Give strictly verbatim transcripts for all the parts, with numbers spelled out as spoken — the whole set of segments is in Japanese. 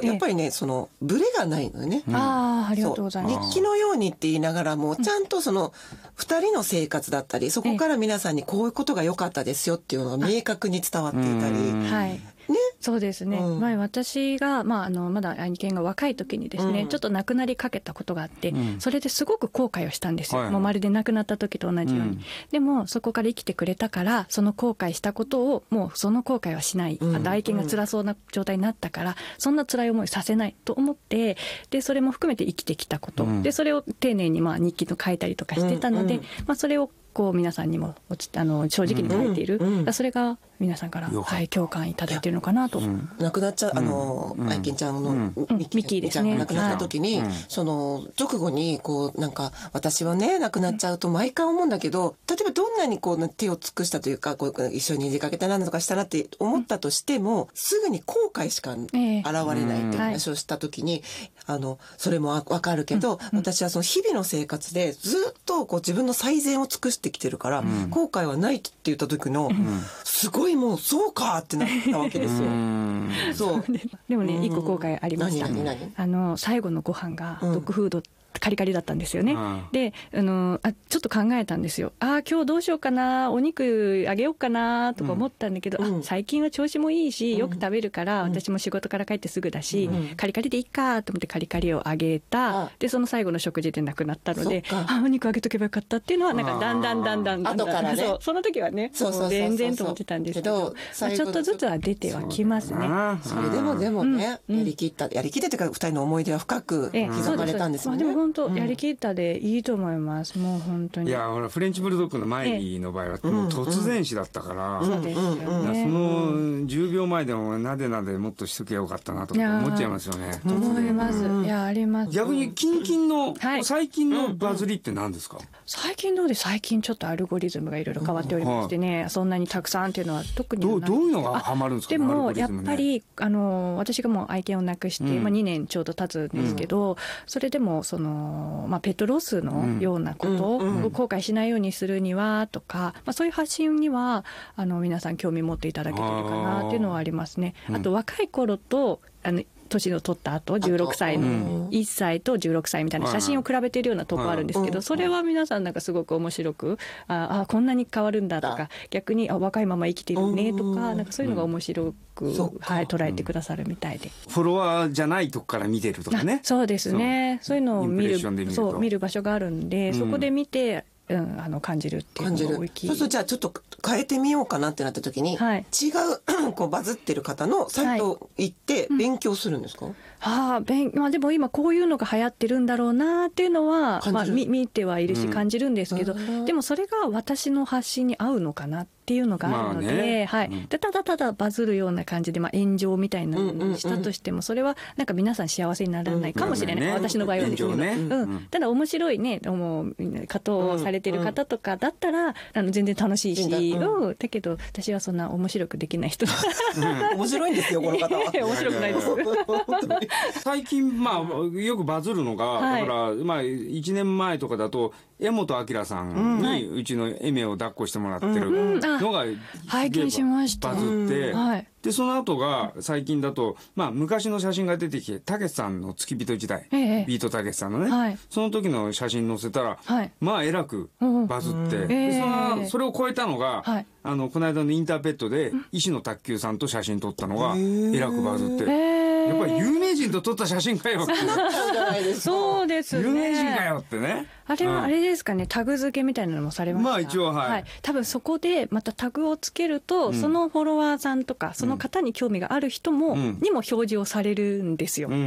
やっぱりねそのブレがないのよね、 うん、ああありがとうございます。 日記のようにって言いながらもちゃんとそのふたりの生活だったり、そこから皆さんにこういうことが良かったですよっていうのが明確に伝わっていたり、 はいね、そうですね、うん、前私が、まあ、あのまだ愛犬が若い時にですね、うん、ちょっと亡くなりかけたことがあって、うん、それですごく後悔をしたんですよ、はい、もうまるで亡くなった時と同じように、うん、でもそこから生きてくれたからその後悔したことをもうその後悔はしない、うん、愛犬が辛そうな状態になったから、うん、そんな辛い思いさせないと思って、でそれも含めて生きてきたこと、うん、でそれを丁寧にまあ日記と書いたりとかしてたので、うんうん、まあ、それをこう皆さんにもあの正直に書いている、うんうん、それが皆さんから、はい、共感いただいているのかなと、うん、 亡くなっちゃうあの、うん、愛犬ちゃんの、うん、ミッキーですね、亡くなった時に、はい、その直後にこうなんか私はね亡くなっちゃうと毎回思うんだけど、例えばどんなにこう手を尽くしたというかこう一緒に出かけたなんとかしたなって思ったとしても、うん、すぐに後悔しか現れないって話をした時に、うん、あのそれもわかるけど、うん、私はその日々の生活でずっとこう自分の最善を尽くしてきてるから、うん、後悔はないって言った時の、うん、すごいもうそうかってなったわけですよ。そうでもね一個後悔ありました。 何何何あの最後のご飯がドッグフードカリカリだったんですよね、うん、であのあちょっと考えたんですよ。あ今日どうしようかな、お肉あげようかなとか思ったんだけど、うん、あ最近は調子もいいしよく食べるから、うん、私も仕事から帰ってすぐだし、うん、カリカリでいいかと思ってカリカリをあげた、でその最後の食事でなくなったので、あお肉あげとけばよかったっていうのはなんかだんだんだんだんだんだん、後からね、そうその時はね全然と思ってたんですけど、まあ、ちょっとずつは出てはきますね。 それでもでもね、うん、やりきったやりきってというかふたりの思い出は深く刻まれたんですよね。 でも本当やりきったでいいと思います。もう本当に。 いやほらフレンチブルドッグのマイリーの場合はもう突然死だったから、 そうですよね。 そのじゅうびょうまえでもなでなでもっとしときゃよかったなとか思っちゃいますよね。 思います。いやあります。 逆に近々の、はい、最近のバズりって何ですか？ 最近ので最近ちょっとアルゴリズムがいろいろ変わっておりましてね、うん、そんなにたくさんっていうのは特にどう、どういうのがハマるんですか？ でもやっぱりあの私がもう愛犬を亡くして、うんまあ、にねんちょうど経つんですけど、うん、それでもその、まあ、ペットロスのようなことを後悔しないようにするにはとか、まあ、そういう発信にはあの皆さん興味持っていただけてるかなっていうのはありますね。あと若い頃とあの年を取った後じゅうろくさいのいっさいとじゅうろくさいみたいな写真を比べているようなとこあるんですけど、それは皆さんなんかすごく面白く、ああこんなに変わるんだとか、逆にあ若いまま生きてるねとか、なんかそういうのが面白く、はい、捉えてくださるみたいで、 フォロワーじゃないとこから見てるとかね。 そうですね、そういうのを見るそう見る場所があるんで、そこで見てうん、あの感じるっていうのが大きい。 そうするとじゃあちょっと変えてみようかなってなった時に、はい、違うこうバズってる方のサイト行って勉強するんですか？はい、 あ勉まあ、でも今こういうのが流行ってるんだろうなっていうのは、まあ、見, 見てはいるし感じるんですけど、うん、でもそれが私の発信に合うのかなっていうのがあるので、まあねはいうん、でただただバズるような感じで、まあ、炎上みたいなのにしたとしても、それはなんか皆さん幸せにならないかもしれない、うん、私の場合はですけど、ねうんうん、ただ面白いねもう加藤されてる方とかだったら、うん、あの全然楽しいし、うん、だけど私はそんな面白くできない人、 うん、面白いんですよこの方は面白くないです最近、まあ、よくバズるのが、はい、だから、まあ、いちねんまえとかだと江本明さんにうちのエメを抱っこしてもらってるのが拝見しました。 バズって、 うんはい、 でその後が最近だと、まあ、昔の写真が出てきてたけしさんの付き人時代、ええ、ビートたけしさんのね、はい、その時の写真載せたら、はい、まあえらくバズって、うんでそのそれを超えたのが、はい、あのこの間のインターペットで石野卓球さんと写真撮ったのがえらくバズって、やっぱり有名人と撮った写真かよってそうですね、 有名人かよってね。 あれはあれですかね、タグ付けみたいなのもされました？ まあ一応はい、はい、多分そこでまたタグをつけると、うん、そのフォロワーさんとかその方に興味がある人も、うん、にも表示をされるんですよ、うん、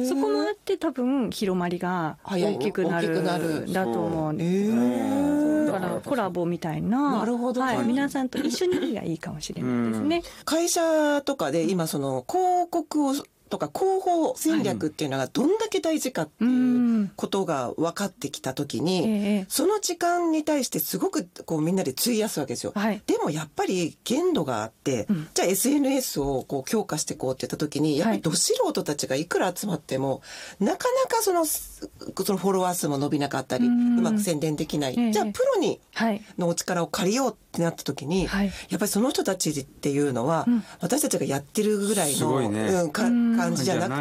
そこもあって多分広まりが大きくなるんだと思うんです、だからコラボみたいな、 なるほど、 はい、皆さんと一緒にがいいかもしれないですね、うん、 会社とかで今その広告をとか広報戦略っていうのがどんだけ大事かっていうことが分かってきたときに、うん、その時間に対してすごくこうみんなで費やすわけですよ、はい、でもやっぱり限度があって、うん、じゃあ エスエヌエス をこう強化していこうって言ったときにやっぱりど素人たちがいくら集まっても、はい、なかなかその、そのフォロワー数も伸びなかったり、うん、うまく宣伝できない、ええ、じゃあプロにのお力を借りようってなった時に、はい、やっぱりその人たちっていうのは、うん、私たちがやってるぐらいの、 すごいね、 うん、か感じじゃなくて